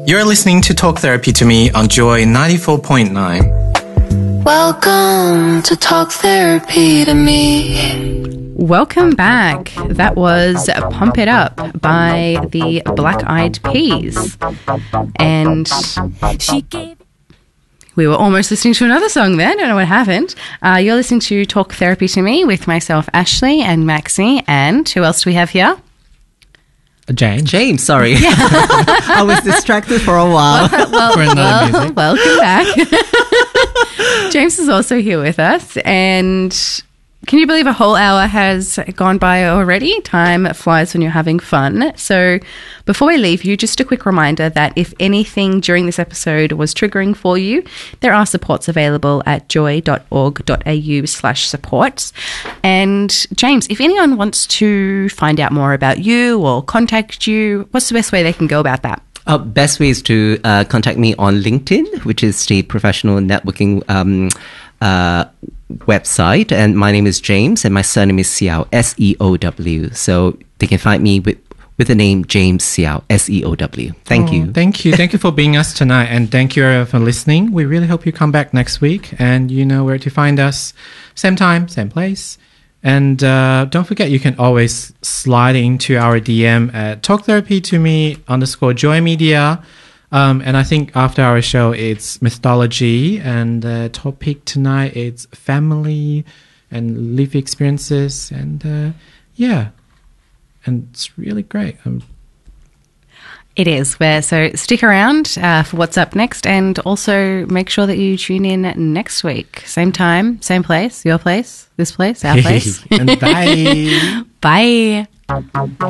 You're listening to Talk Therapy to Me on Joy 94.9. Welcome to Talk Therapy to Me. Welcome back. That was Pump It Up by the Black Eyed Peas. And we were almost listening to another song there. I don't know what happened. You're listening to Talk Therapy to Me with myself, Ashley, and Maxie. And who else do we have here? James, sorry. I was distracted for a while. Welcome back. James is also here with us. And can you believe a whole hour has gone by already? Time flies when you're having fun. So before we leave you, just a quick reminder that if anything during this episode was triggering for you, there are supports available at joy.org.au/supports. And James, if anyone wants to find out more about you or contact you, what's the best way they can go about that? Best way is to contact me on LinkedIn, which is the professional networking website, and my name is James and my surname is Seow, S-E-O-W, so they can find me with the name James Seow, S-E-O-W. Thank you For being us tonight, and thank you for listening. We really hope you come back next week, and you know where to find us. Same time, same place. And don't forget, you can always slide into our DM at talktherapytome_Joy Media. And I think after our show, it's mythology, and the topic tonight is family and life experiences, and and it's really great. It is. So stick around for what's up next, and also make sure that you tune in next week. Same time, same place, your place, this place, our place. And bye. Bye.